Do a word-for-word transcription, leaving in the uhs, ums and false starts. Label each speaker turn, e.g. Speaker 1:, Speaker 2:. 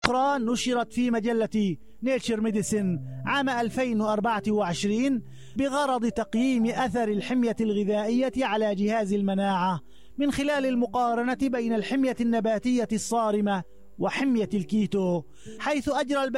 Speaker 1: أخرى نشرت في مجلة نيتشر ميديسين عام ألفين وأربعة وعشرين بغرض تقييم أثر الحمية الغذائية على جهاز المناعة من خلال المقارنة بين الحمية النباتية الصارمة وحمية الكيتو، حيث أجرى